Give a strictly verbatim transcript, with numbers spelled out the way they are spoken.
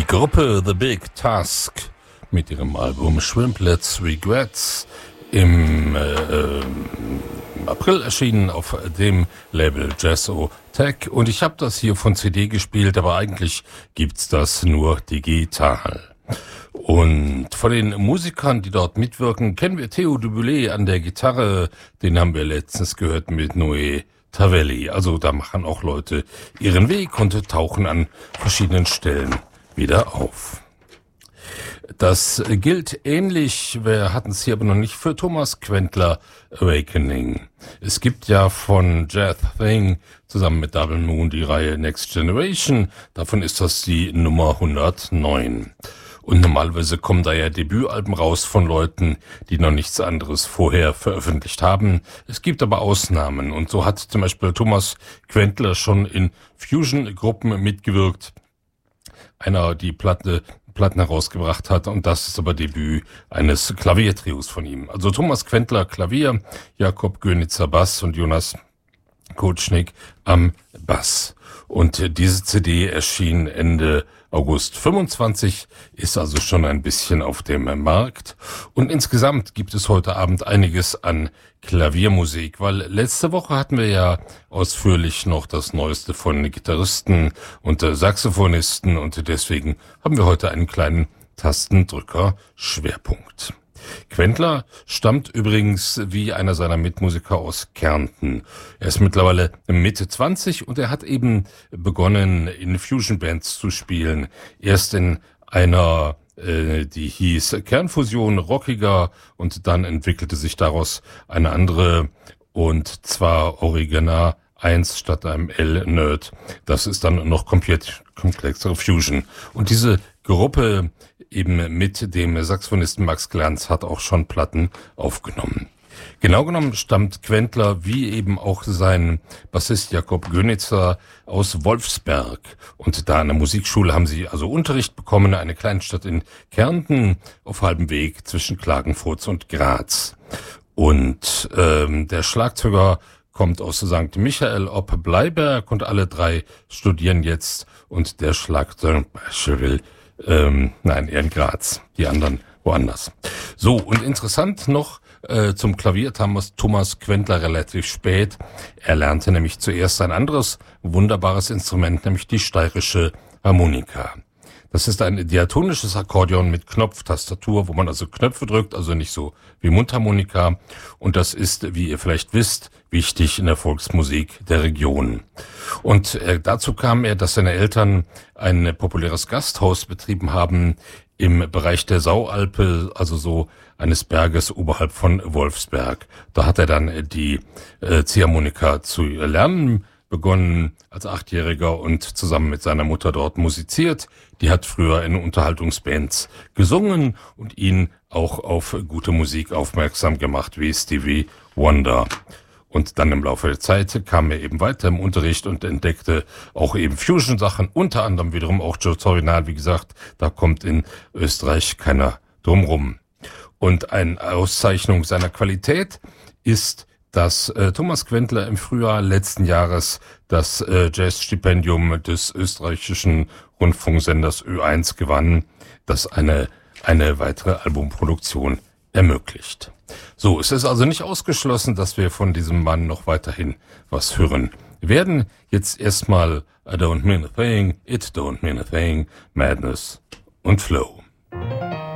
Gruppe The Big Task mit ihrem Album Shrimplets Regrets im äh, April erschienen auf dem Label Jazzo Tech, und ich habe das hier von C D gespielt, aber eigentlich gibt's das nur digital. Und von den Musikern, die dort mitwirken, kennen wir Theo Duboulet an der Gitarre, den haben wir letztens gehört mit Noé Tavelli. Also da machen auch Leute ihren Weg und tauchen an verschiedenen Stellen wieder auf. Das gilt ähnlich, wir hatten es hier aber noch nicht, für Thomas Quentler Awakening. Es gibt ja von Jazz Thing zusammen mit Double Moon die Reihe Next Generation, davon ist das die Nummer hundertneun. Und normalerweise kommen da ja Debütalben raus von Leuten, die noch nichts anderes vorher veröffentlicht haben. Es gibt aber Ausnahmen, und so hat zum Beispiel Thomas Quentler schon in Fusion-Gruppen mitgewirkt. Einer, die Platte, Platten herausgebracht hat, und das ist aber Debüt eines Klaviertrios von ihm. Also Thomas Quentler Klavier, Jakob Gönitzer Bass und Jonas Kotschnik am Bass. Und diese C D erschien Ende August fünfundzwanzig, ist also schon ein bisschen auf dem Markt. Und insgesamt gibt es heute Abend einiges an Klaviermusik, weil letzte Woche hatten wir ja ausführlich noch das Neueste von Gitarristen und Saxophonisten, und deswegen haben wir heute einen kleinen Tastendrücker-Schwerpunkt. Quentler stammt übrigens wie einer seiner Mitmusiker aus Kärnten. Er ist mittlerweile Mitte zwanzig und er hat eben begonnen, in Fusion-Bands zu spielen. Erst in einer, äh, die hieß Kernfusion, rockiger, und dann entwickelte sich daraus eine andere, und zwar Original eins statt einem L-Nerd. Das ist dann noch komplett komplexere Fusion. Und diese Gruppe eben mit dem Saxophonisten Max Glanz hat auch schon Platten aufgenommen. Genau genommen stammt Quentler, wie eben auch sein Bassist Jakob Gönitzer, aus Wolfsberg. Und da an der Musikschule haben sie also Unterricht bekommen, eine Kleinstadt in Kärnten auf halbem Weg zwischen Klagenfurt und Graz. Und ähm, der Schlagzeuger kommt aus Sankt Michael ob Bleiberg, und alle drei studieren jetzt, und der Schlagzeuger will Ähm, nein, eher in Graz, die anderen woanders. So, und interessant noch, äh, zum Klavier Thomas, Thomas Quentler relativ spät. Er lernte nämlich zuerst ein anderes wunderbares Instrument, nämlich die steirische Harmonika. Das ist ein diatonisches Akkordeon mit Knopftastatur, wo man also Knöpfe drückt, also nicht so wie Mundharmonika. Und das ist, wie ihr vielleicht wisst, wichtig in der Volksmusik der Region. Und äh, dazu kam er, dass seine Eltern ein populäres Gasthaus betrieben haben im Bereich der Saualpe, also so eines Berges oberhalb von Wolfsberg. Da hat er dann die äh, Ziehharmonika zu lernen begonnen als Achtjähriger und zusammen mit seiner Mutter dort musiziert. Die hat früher in Unterhaltungsbands gesungen und ihn auch auf gute Musik aufmerksam gemacht, wie Stevie Wonder. Und dann im Laufe der Zeit kam er eben weiter im Unterricht und entdeckte auch eben Fusion-Sachen, unter anderem wiederum auch Joe Zorinal, wie gesagt, da kommt in Österreich keiner drum rum. Und eine Auszeichnung seiner Qualität ist, dass äh, Thomas Quentler im Frühjahr letzten Jahres das äh, Jazzstipendium des österreichischen Rundfunksenders Ö eins gewann, das eine eine weitere Albumproduktion ermöglicht. So, es ist also nicht ausgeschlossen, dass wir von diesem Mann noch weiterhin was hören werden. Jetzt erstmal I Don't Mean a Thing, It Don't Mean a Thing, Madness und Flow.